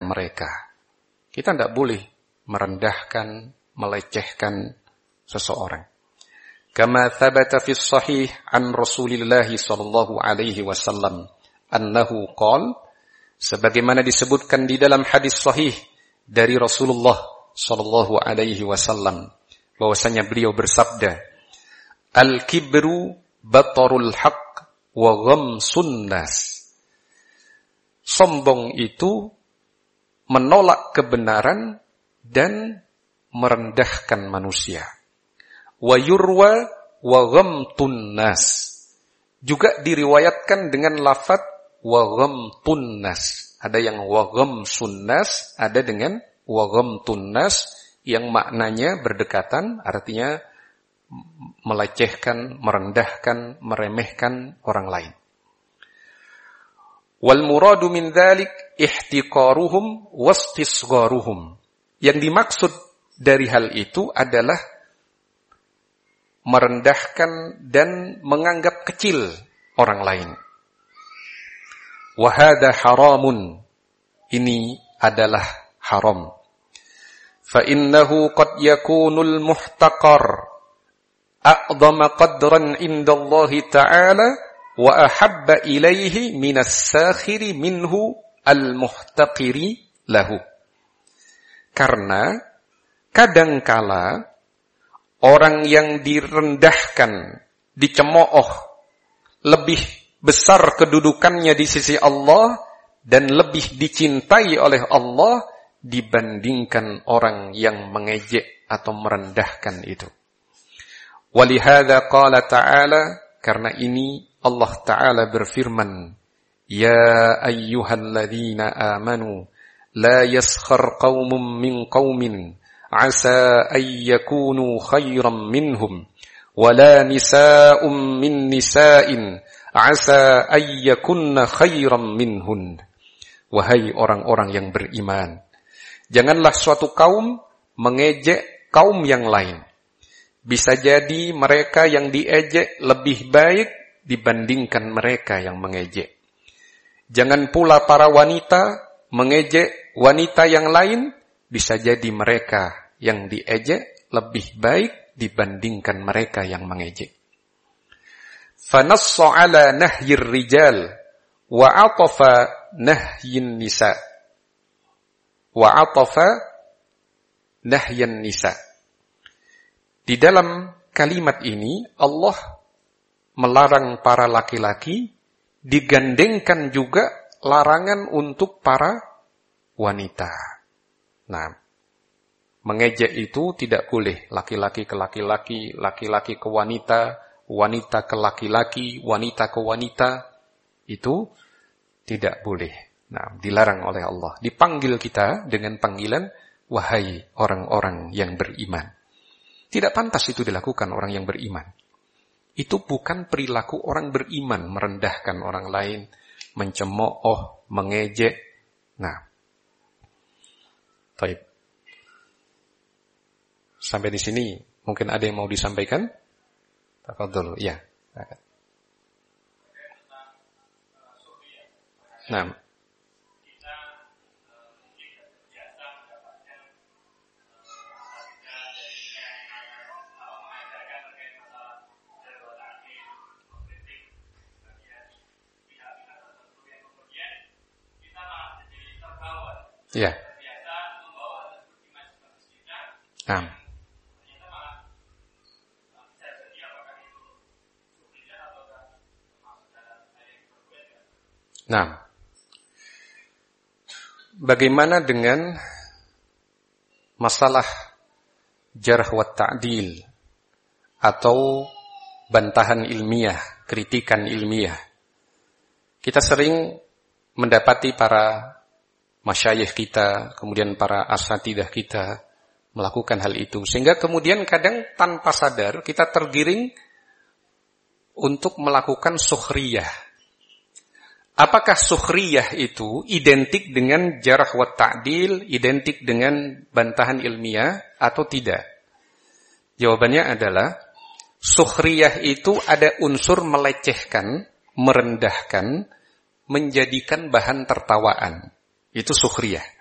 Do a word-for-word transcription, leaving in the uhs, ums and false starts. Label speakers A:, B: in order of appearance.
A: mereka. Kita tidak boleh merendahkan, melecehkan seseorang. Kama thabata fi sahih an Rasulillah sallallahu alaihi wasallam annahu qala, sebagaimana disebutkan di dalam hadis sahih dari Rasulullah sallallahu alaihi wasallam bahwasanya beliau bersabda, al-kibru batarul haqq wa ghamsun nas. Sombong itu menolak kebenaran dan merendahkan manusia. Wa yurwa wa ghamtun nas. Juga diriwayatkan dengan lafaz wa ghamtun nas. Ada yang wa ghamsun nas, ada dengan wa ghamtun nas yang maknanya berdekatan, artinya melecehkan, merendahkan, meremehkan orang lain. Wal muradu min dzalik ihtiqaruhum wastisgharuhum. Yang dimaksud dari hal itu adalah merendahkan dan menganggap kecil orang lain. Wa hadza haramun. Ini adalah haram. Fa innahu qad yakunul muhtaqar a'dhama qadran indallahi ta'ala wa ahabba ilaihi minas sakhiri minhu al-muhtaqiri lahu. Karena kadangkala orang yang direndahkan, dicemooh, lebih besar kedudukannya di sisi Allah dan lebih dicintai oleh Allah dibandingkan orang yang mengejek atau merendahkan itu. Walihada qala ta'ala, karena ini Allah Ta'ala berfirman, Ya ayyuhalladzina amanu, la yaskhar qawmun min qawmin, asa ayyakunu khayran minhum, wala nisa'un min nisa'in, asa ayyakunna khayran minhun. Wahai orang-orang yang beriman, janganlah suatu kaum mengejek kaum yang lain. Bisa jadi mereka yang diejek lebih baik dibandingkan mereka yang mengejek. Jangan pula para wanita mengejek wanita yang lain, bisa jadi mereka yang diejek lebih baik dibandingkan mereka yang mengejek. Fanassa ala nahyir rijal wa atafa nahyin nisa. Wa atafa nahyan nisa. Di dalam kalimat ini Allah melarang para laki-laki, digandengkan juga larangan untuk para wanita. Nah, mengejek itu tidak boleh laki-laki ke laki-laki, laki-laki ke wanita, wanita ke laki-laki, wanita ke wanita, itu tidak boleh. Nah, dilarang oleh Allah. Dipanggil kita dengan panggilan, wahai orang-orang yang beriman. Tidak pantas itu dilakukan orang yang beriman. Itu bukan perilaku orang beriman, merendahkan orang lain, mencemooh, mengejek. Nah, baik. Sampai di sini mungkin ada yang mau disampaikan? Tafadhol, ya. Nah. Ya. Nah. Nah. Bagaimana dengan masalah jarh wa ta'dil atau bantahan ilmiah, kritikan ilmiah? Kita sering mendapati para masyayikh kita, kemudian para asatidah kita melakukan hal itu. Sehingga kemudian kadang tanpa sadar kita tergiring untuk melakukan sukhriyah. Apakah sukhriyah itu identik dengan jarh wa ta'dil, identik dengan bantahan ilmiah atau tidak? Jawabannya adalah sukhriyah itu ada unsur melecehkan, merendahkan, menjadikan bahan tertawaan. Itu sukhriyah.